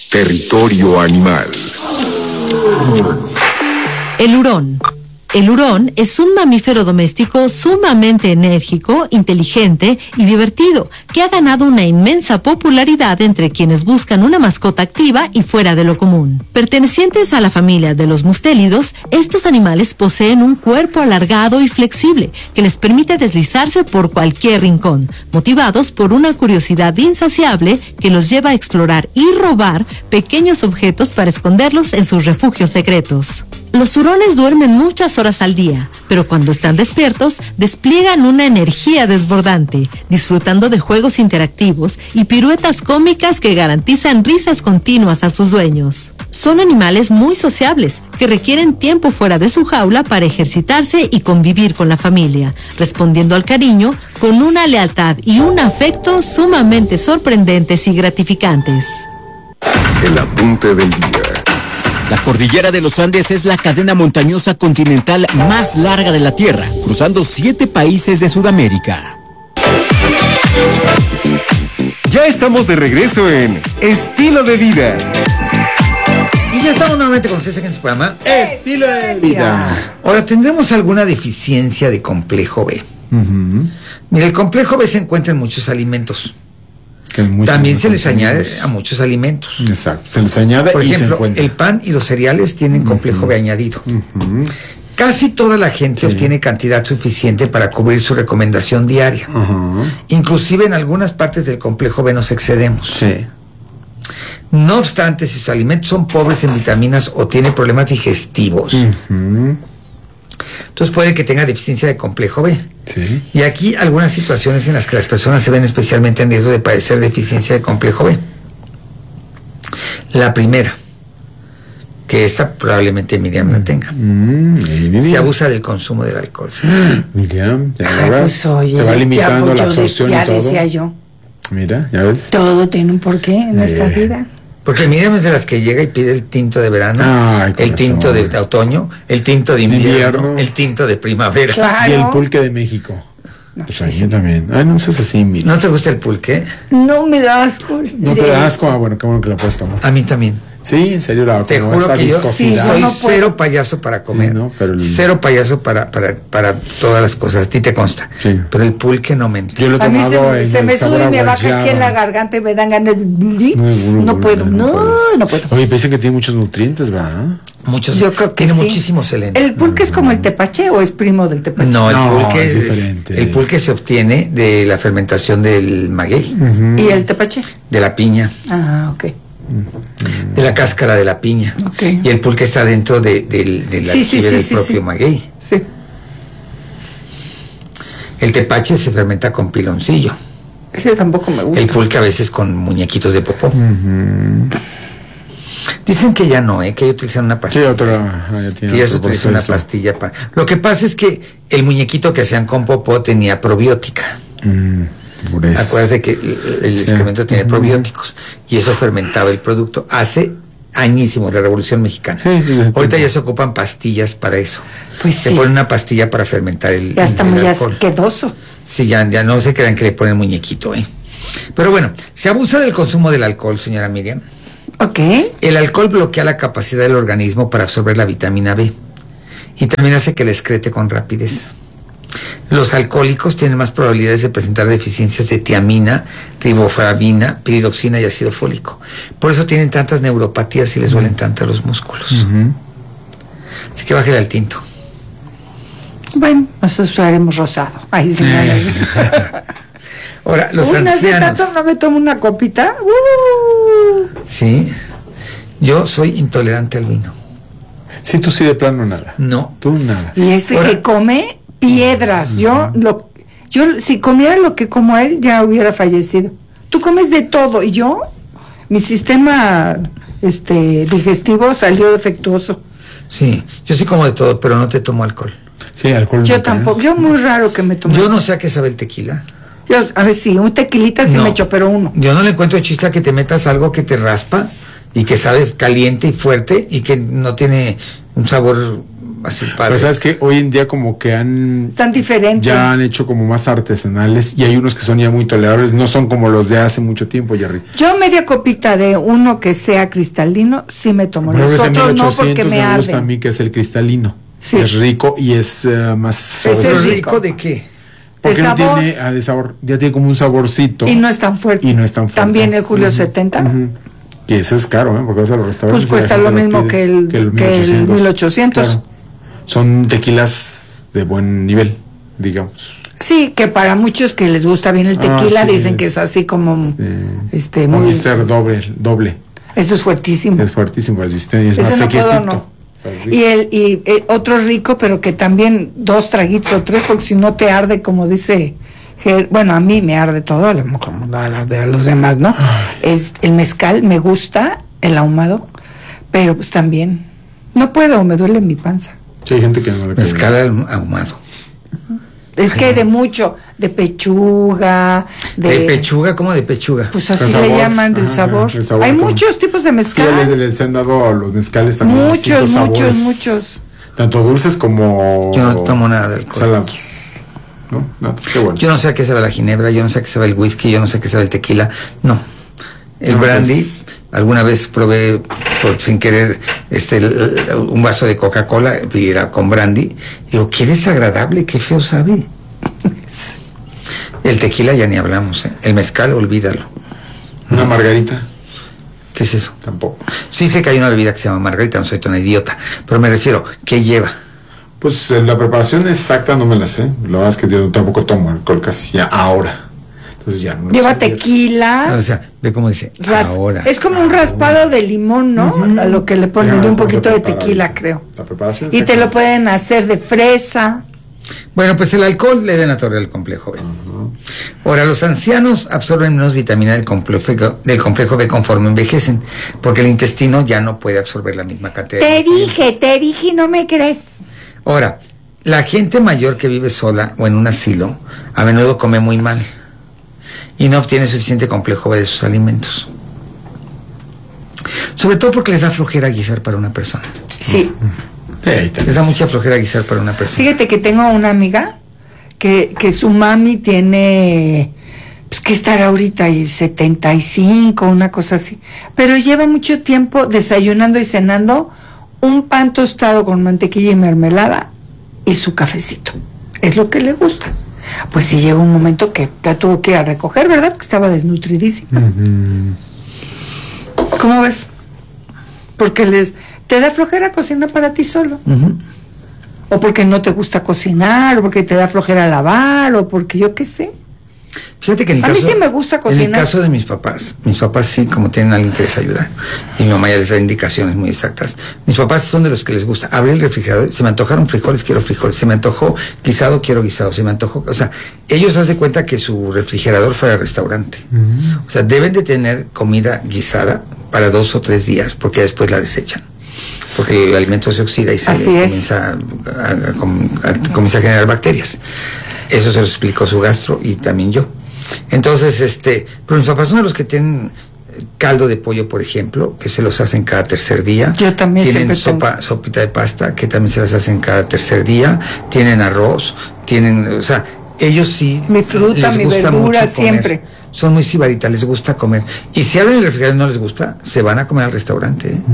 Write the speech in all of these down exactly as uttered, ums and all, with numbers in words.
Territorio animal. El hurón. El hurón es un mamífero doméstico sumamente enérgico, inteligente y divertido, que ha ganado una inmensa popularidad entre quienes buscan una mascota activa y fuera de lo común. Pertenecientes a la familia de los mustélidos, estos animales poseen un cuerpo alargado y flexible que les permite deslizarse por cualquier rincón, motivados por una curiosidad insaciable que los lleva a explorar y robar pequeños objetos para esconderlos en sus refugios secretos. Los hurones duermen muchas horas al día, pero cuando están despiertos, despliegan una energía desbordante, disfrutando de juegos interactivos y piruetas cómicas que garantizan risas continuas a sus dueños. Son animales muy sociables, que requieren tiempo fuera de su jaula para ejercitarse y convivir con la familia, respondiendo al cariño con una lealtad y un afecto sumamente sorprendentes y gratificantes. El apunte del día. La cordillera de los Andes es la cadena montañosa continental más larga de la Tierra, cruzando siete países de Sudamérica. Ya estamos de regreso en Estilo de Vida. Y ya estamos nuevamente con ustedes aquí en su programa Estilo de Vida. Ahora, ¿tendremos alguna deficiencia de complejo B? Uh-huh. Mira, el complejo B se encuentra en muchos alimentos. También se les añade a muchos alimentos. Exacto, se les añade. Por y ejemplo, se el pan y los cereales tienen complejo uh-huh. B añadido. Uh-huh. Casi toda la gente sí. obtiene cantidad suficiente para cubrir su recomendación diaria. Uh-huh. Inclusive en algunas partes del complejo B nos excedemos. Sí. No obstante, si sus alimentos son pobres en vitaminas o tienen problemas digestivos, uh-huh. entonces puede que tenga deficiencia de complejo B. Sí. Y aquí algunas situaciones en las que las personas se ven especialmente en riesgo de padecer deficiencia de complejo B. La primera, que esta probablemente Miriam la tenga. Mm, se abusa del consumo del alcohol. ¿Sí? Miriam, ya Ay, ves, pues, oye, te va limitando la absorción decía, y todo. Decía yo. Mira, ya ves. Todo tiene un porqué en eh. esta vida. Porque Miriam es de las que llega y pide el tinto de verano, Ay, el tinto de, de otoño, el tinto de invierno, invierno, el tinto de primavera. Claro. Y el pulque de México. No, pues a mí también. Ay, no seas así, Miriam. ¿No te gusta el pulque? No me da asco. ¿No te da asco? Ah, bueno, qué bueno que lo puedes tomar. A mí también. Sí, en serio, la te juro que yo sí, soy no cero payaso para comer, sí, no, pero el... cero payaso para, para, para todas las cosas, a ti te consta, sí. Pero el pulque no me entra. Yo lo he tomado. A mí se, se me sube y me baja aquí en la garganta y me dan ganas de... No, no puedo, no, no, no puedo. Oye, pensé que tiene muchos nutrientes, ¿verdad? Muchos, yo creo que tiene sí. muchísimo seleno. ¿El pulque es como el tepache o es primo del tepache? No, el no, pulque es es diferente. El pulque se obtiene de la fermentación del maguey. Uh-huh. ¿Y el tepache? De la piña. Ah, ok. De la cáscara de la piña. Okay. Y el pulque está dentro de, de, de la sí, sí, sí, del sí, propio sí. maguey. Sí. El tepache se fermenta con piloncillo. Ese tampoco me gusta. El pulque a veces con muñequitos de popó. Uh-huh. Dicen que ya no, ¿eh? Que ya utilizan una pastilla. Sí, otra, ya tiene que ya se utiliza una pastilla para... Lo que pasa es que el muñequito que hacían con popó tenía probiótica. Mm. Purez. Acuérdate que el, el excremento sí. tiene uh-huh. probióticos y eso fermentaba el producto hace añísimos, la Revolución Mexicana. Sí, sí, sí, ahorita sí. ya se ocupan pastillas para eso. Pues se sí. ponen una pastilla para fermentar el, ya está el, el muy alcohol. asqueroso. Sí, ya, ya no se crean que le ponen muñequito, ¿eh? Pero bueno, se abusa del consumo del alcohol, señora Miriam. Ok. El alcohol bloquea la capacidad del organismo para absorber la vitamina B y también hace que la excrete con rapidez. Los alcohólicos tienen más probabilidades de presentar deficiencias de tiamina, riboflavina, piridoxina y ácido fólico. Por eso tienen tantas neuropatías y les duelen tanto los músculos. Uh-huh. Así que bájale al tinto. Bueno, nosotros haremos rosado. Ahí sí me Ahora, los Uy, ancianos. ¿No me tomo una copita? Uh. Sí. Yo soy intolerante al vino. Sí, tú sí de plano nada. No. Tú nada. Y ese Ahora, que come piedras. Uh-huh. Yo lo, yo si comiera lo que como él ya hubiera fallecido. Tú comes de todo y yo, mi sistema, este, digestivo salió defectuoso. Sí, yo sí como de todo, pero no te tomo alcohol. Sí, alcohol. Yo no tampoco. Yo muy raro que me tome. Yo no sé a qué sabe el tequila. Yo, a ver, sí, un tequilita sí no, me echo, pero uno. Yo no le encuentro chiste a que te metas algo que te raspa y que sabe caliente y fuerte y que no tiene un sabor así padre. Pero sabes que hoy en día como que han... Están diferentes. Ya han hecho como más artesanales y hay unos que son ya muy tolerables, no son como los de hace mucho tiempo, Jerry. Yo media copita de uno que sea cristalino, sí me tomo. Pero Los ese otros no, porque me me gusta a arden. mí que es el cristalino. Sí. Es rico y es uh, más... Ese ¿Pero es rico rico. de qué? Porque de no sabor. tiene, ah, de sabor, ya tiene como un saborcito. Y no es tan fuerte. Y no es tan fuerte. También el Julio Ujú, setenta. ujú. Y ese es caro, ¿eh? Porque vas a los restaurantes. Pues cuesta la lo gente mismo pide, que el- que el mil ochocientos. Claro. Son tequilas de buen nivel, digamos. Sí, que para muchos que les gusta bien el Ah, tequila sí, dicen es. que es así como Eh, este un muy mister doble, doble. eso es fuertísimo. Es fuertísimo, resistente, es Ese más no puedo, sequecito. no. Está rico. Y el y eh, otro rico, pero que también dos traguitos o tres, porque si no te arde, como dice Ger- bueno, a mí me arde todo, como a la de los demás, ¿no? Es el mezcal, me gusta el ahumado, pero pues también no puedo, me duele mi panza. Sí, hay gente que no le cae Mezcal bien. ahumado. Es que hay de mucho, de pechuga, de, ¿De pechuga? ¿Cómo de pechuga? pues así El le sabor. llaman del Ajá, sabor. el sabor Hay como- muchos tipos de Es que ya mezcal. le- les han dado a los mezcales también Muchos, distintos muchos, sabores, muchos. tanto dulces como Yo no tomo nada de alcohol. salados. ¿No? No, qué bueno. Yo no sé a qué sabe la ginebra, yo no sé a qué sabe el whisky, yo no sé a qué sabe el tequila. No. El No, brandy, pues- alguna vez probé por sin querer este el- el- un vaso de Coca-Cola y era con brandy. Y digo, qué desagradable, qué feo sabe. El tequila ya ni hablamos, ¿eh? El mezcal, olvídalo. Una margarita, ¿Qué es eso? tampoco. Sí sé que hay una bebida que se llama margarita, no soy tan idiota, pero me refiero, ¿qué lleva? Pues eh, la preparación exacta no me la sé. La verdad es que yo tampoco tomo alcohol casi ya ahora. Entonces ya no. Lleva sé. tequila. O sea, ve cómo dice, ras- ahora. Es como un raspado de limón, ¿no? A lo que le ponen Ya, de un ¿cómo se poquito de prepara tequila, ahorita? creo. La preparación Y te exacta. lo pueden hacer de fresa. Bueno, pues el alcohol le denatural el complejo B. Ahora, los ancianos absorben menos vitamina del complejo, del complejo B conforme envejecen, porque el intestino ya no puede absorber la misma cantidad. de Te nutrientes. dije, te dije y no me crees. Ahora, la gente mayor que vive sola o en un asilo, a menudo come muy mal y no obtiene suficiente complejo B de sus alimentos. Sobre todo porque les da flojera guisar para una persona. Sí. Sí, ahí está. Les da mucha flojera guisar para una persona. Fíjate que tengo una amiga que, que su mami tiene, pues que estará ahorita y setenta y cinco, una cosa así, pero lleva mucho tiempo desayunando y cenando un pan tostado con mantequilla y mermelada y su cafecito. Es lo que le gusta. Pues sí llega un momento que la tuvo que ir a recoger, ¿verdad? Porque estaba desnutridísima. Ujú. ¿Cómo ves? Porque les te da flojera cocinar para ti solo. Ujú. O porque no te gusta cocinar, o porque te da flojera lavar, o porque yo qué sé. Fíjate que en el A mí caso, sí me gusta En cocinar. el caso de mis papás, mis papás sí, como tienen a alguien que les ayuda, y mi mamá ya les da indicaciones muy exactas. Mis papás son de los que les gusta abrir el refrigerador, se me antojaron frijoles, quiero frijoles, se me antojó guisado, quiero guisado, se me antojó, o sea, ellos hacen cuenta que su refrigerador fuera restaurante. O sea, deben de tener comida guisada para dos o tres días, porque después la desechan. Porque el alimento se oxida y se Así es. comienza a, a- a- a- comienza a generar bacterias. Eso se lo explicó su gastro y también yo. Entonces, este, pero mis papás son de los que tienen caldo de pollo, por ejemplo, que se los hacen cada tercer día. Yo también Tienen siempre tengo. sopa, sopita de pasta, que también se las hacen cada tercer día. Tienen arroz, tienen, o sea, ellos sí. Mi fruta, les mi gusta verdura, mucho comer. siempre. Son muy sibaritas, les gusta comer. Y si abren el refrigerador y no les gusta, se van a comer al restaurante. ¿eh?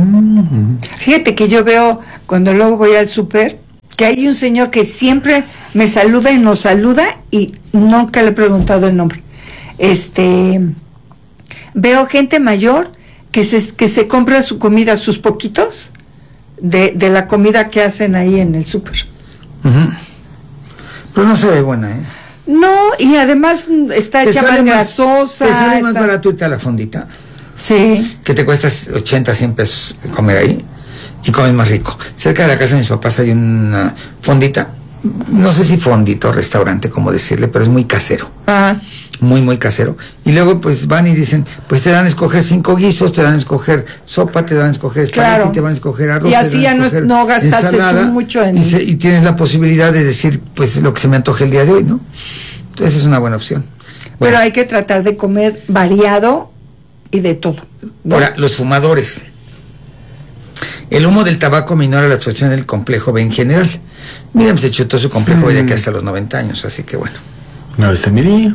Fíjate que yo veo, cuando luego voy al súper, que hay un señor que siempre me saluda y nos saluda y nunca le he preguntado el nombre. Este, veo gente mayor que se, que se compra su comida, sus poquitos, de, de la comida que hacen ahí en el súper. Ujú. Pero no se ve buena, ¿eh? No, y además está Te hecha sale más más- grasosa. Te sale más está- barato irte a la fondita, Sí. que te cuesta ochenta, cien pesos comer ahí, y comes más rico. Cerca de la casa de mis papás hay una fondita, no sé si fondito o restaurante, como decirle, pero es muy casero, Ah, muy, muy casero. Y luego pues van y dicen, pues te dan a escoger cinco guisos, te dan a escoger sopa, te dan a escoger espagueti, Claro. te van a escoger arroz. Y te así dan a ya no- escoger no gastaste tú mucho en- Y, se- y tienes la posibilidad de decir, pues lo que se me antoje el día de hoy, ¿no? Entonces es una buena opción. pero Bueno, hay que tratar de comer variado y de todo. ¿no? ahora, los fumadores. El humo del tabaco minora la absorción del complejo B en general. Miriam se chutó su complejo B de aquí hasta los noventa años, así que bueno. ¿No viste, Miri?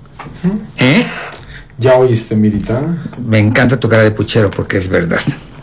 ¿Eh? ¿Ya oíste, Mirita? Me encanta tu cara de puchero porque es verdad.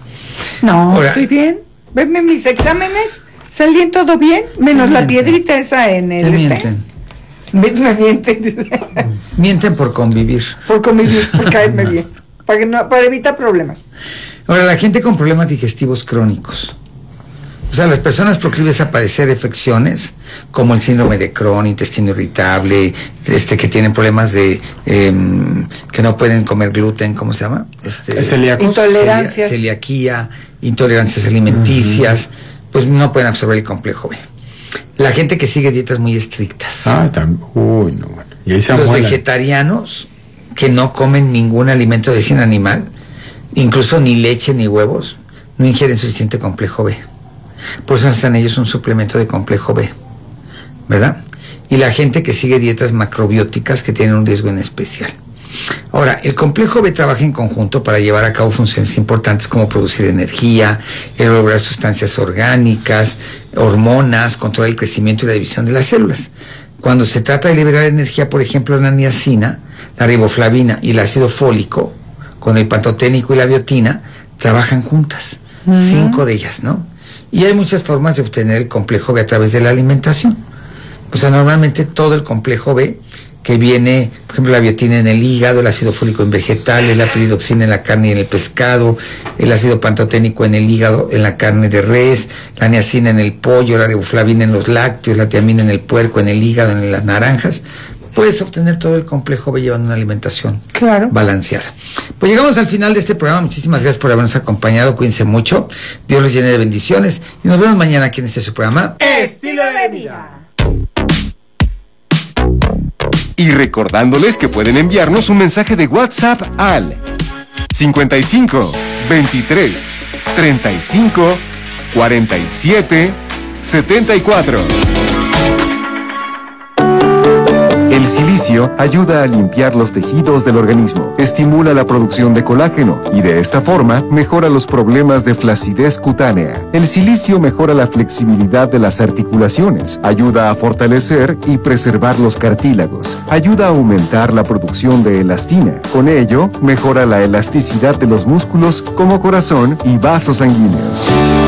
No, Ahora- estoy bien. Venme mis exámenes, salían todo bien, menos Te la mienten. piedrita esa en el Te este. mienten. Me, me mienten. Mienten por convivir. Por convivir, por caerme bien. Para, que no, para evitar problemas. Ahora, la gente con problemas digestivos crónicos. O sea, las personas proclives a padecer afecciones como el síndrome de Crohn, intestino irritable, este que tienen problemas de eh, que no pueden comer gluten, ¿cómo se llama? Este, Celíacos. Intolerancias. celia- celiaquía, intolerancias alimenticias, uh-huh. Pues no pueden absorber el complejo B. La gente que sigue dietas muy estrictas. Ah, también. Uy, no, bueno. Y ahí se Los amuelan. vegetarianos que no comen ningún alimento de origen animal, incluso ni leche ni huevos, no ingieren suficiente complejo B. Por eso necesitan ellos un suplemento de complejo B, ¿verdad? Y la gente que sigue dietas macrobióticas que tienen un riesgo en especial. Ahora, el complejo B trabaja en conjunto para llevar a cabo funciones importantes como producir energía, elaborar sustancias orgánicas, hormonas, controlar el crecimiento y la división de las células. Cuando se trata de liberar energía, por ejemplo, la niacina, la riboflavina y el ácido fólico, con el pantoténico y la biotina, trabajan juntas. Uh-huh. Cinco de ellas, ¿no? Y hay muchas formas de obtener el complejo B a través de la alimentación. O sea, normalmente todo el complejo B que viene, por ejemplo, la biotina en el hígado, el ácido fólico en vegetales, la piridoxina en la carne y en el pescado, el ácido pantoténico en el hígado, en la carne de res, la niacina en el pollo, la riboflavina en los lácteos, la tiamina en el puerco, en el hígado, en las naranjas. Puedes obtener todo el complejo B llevando una alimentación claro. balanceada. Pues llegamos al final de este programa. Muchísimas gracias por habernos acompañado. Cuídense mucho. Dios los llene de bendiciones. Y nos vemos mañana aquí en este su programa. Estilo de vida. Y recordándoles que pueden enviarnos un mensaje de WhatsApp al cincuenta y cinco, veintitrés, treinta y cinco, cuarenta y siete, setenta y cuatro. El silicio ayuda a limpiar los tejidos del organismo, estimula la producción de colágeno y de esta forma mejora los problemas de flacidez cutánea. El silicio mejora la flexibilidad de las articulaciones, ayuda a fortalecer y preservar los cartílagos, ayuda a aumentar la producción de elastina. Con ello, mejora la elasticidad de los músculos como corazón y vasos sanguíneos.